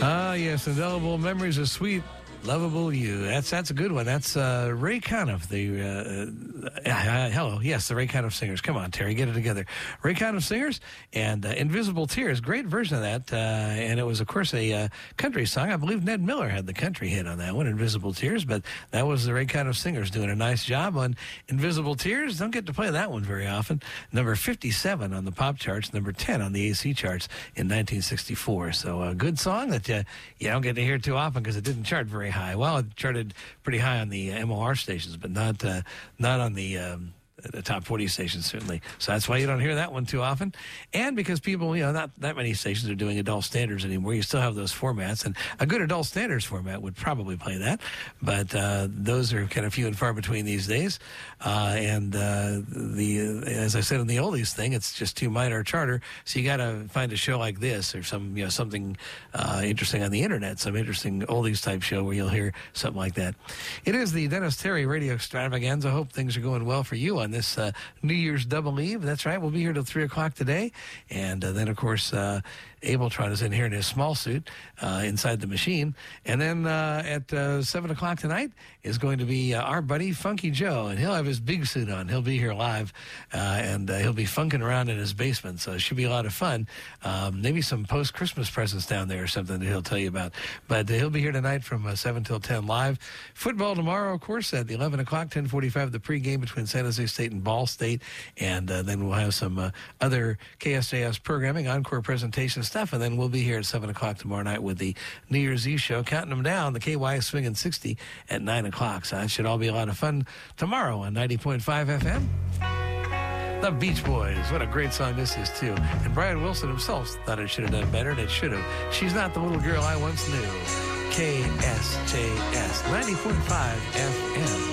Ah, yes, indelible memories of sweet, lovable you. That's a good one. That's Ray Conniff, hello, yes, the Ray Conniff Singers. Come on, Terry, get it together. Ray Conniff Singers and Invisible Tears, great version of that. And it was, of course, a country song. I believe Ned Miller had the country hit on that one, Invisible Tears, but that was the Ray Conniff Singers doing a nice job on Invisible Tears. Don't get to play that one very often. Number 57 on the pop charts, number 10 on the AC charts in 1964. So a good song that you don't get to hear too often because it didn't chart very high. Well, it charted pretty high on the MOR stations, but not on the top 40 stations, certainly. So that's why you don't hear that one too often. And because people, not that many stations are doing adult standards anymore. You still have those formats. And a good adult standards format would probably play that. But those are kind of few and far between these days. As I said in the oldies thing, it's just too minor charter. So you got to find a show like this or something interesting on the internet, some interesting oldies type show where you'll hear something like that. It is the Dennis Terry Radio Extravaganza. Hope things are going well for you on this New Year's double eve. That's right. We'll be here till 3 o'clock today. And then, of course, Abletron is in here in his small suit inside the machine. And then at 7 o'clock tonight is going to be our buddy Funky Joe. And he'll have his big suit on. He'll be here live. And he'll be funking around in his basement. So it should be a lot of fun. Maybe some post-Christmas presents down there or something that he'll tell you about. But he'll be here tonight from 7 till 10 live. Football tomorrow, of course, at 11 o'clock, 10:45, the pregame between San Jose State and Ball State. And then we'll have some other KSJS programming, encore presentation stuff. And then we'll be here at 7 o'clock tomorrow night with the New Year's Eve show, counting them down, the KY Swinging 60 at 9 o'clock. So that should all be a lot of fun tomorrow on 90.5 FM. The Beach Boys. What a great song this is, too. And Brian Wilson himself thought it should have done better, and it should have. She's Not the Little Girl I Once Knew. KSJS 90.5 FM.